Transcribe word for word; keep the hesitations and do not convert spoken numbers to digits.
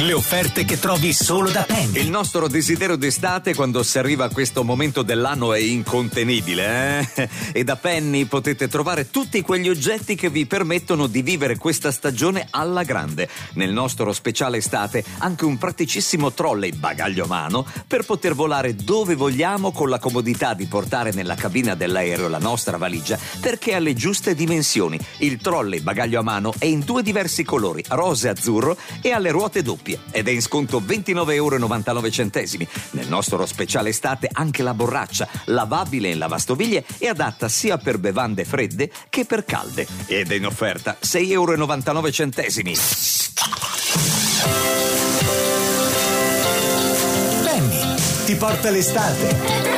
Le offerte che trovi solo da Penny. Il nostro desiderio d'estate quando si arriva a questo momento dell'anno è incontenibile, eh? E da Penny potete trovare tutti quegli oggetti che vi permettono di vivere questa stagione alla grande. Nel nostro speciale estate anche un praticissimo trolley bagaglio a mano per poter volare dove vogliamo con la comodità di portare nella cabina dell'aereo la nostra valigia perché ha le giuste dimensioni. Il trolley bagaglio a mano è in due diversi colori, rosa e azzurro, e ha le ruote doppie ed è in sconto ventinove e novantanove centesimi. Nel nostro speciale estate anche la borraccia, lavabile in lavastoviglie e adatta sia per bevande fredde che per calde, ed è in offerta sei e novantanove centesimi. Penny ti porta l'estate.